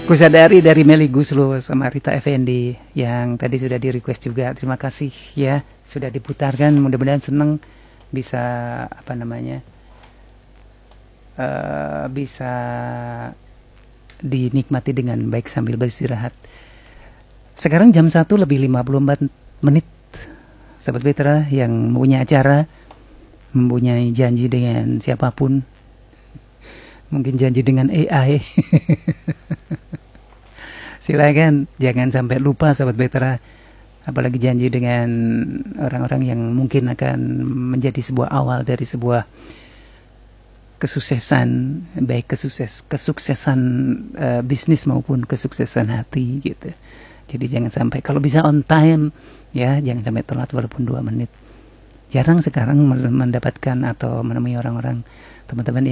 Kusadari dari Meli Guslo sama Rita Effendi yang tadi sudah di request juga. Terima kasih ya sudah diputarkan. Mudah-mudahan senang bisa apa namanya bisa dinikmati dengan baik sambil beristirahat. Sekarang jam 1 lebih 54 menit. Sahabat Petra yang punya acara, mempunyai janji dengan siapapun, mungkin janji dengan AI. Silakan, jangan sampai lupa sahabat Petra, apalagi janji dengan orang-orang yang mungkin akan menjadi sebuah awal dari sebuah kesuksesan, baik kesuksesan bisnis maupun kesuksesan hati gitu. Jadi jangan sampai, kalau bisa on time ya, jangan sampai telat walaupun 2 menit. Jarang sekarang mendapatkan atau menemui orang-orang, teman-teman